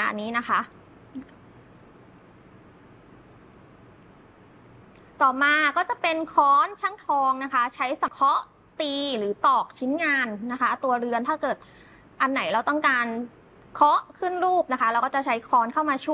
ะนี้นะคะต่อมาก็จะเป็นค้อนช่างทองนะคะใช้สังเคราะห์ตีหรือตอกชิ้นงานนะคะตัวเรือนถ้าเกิดอันไหนเราต้องการเคาะขึ้นรูปนะคะเราก็จะใช้ค้อนเข้ามาช่วย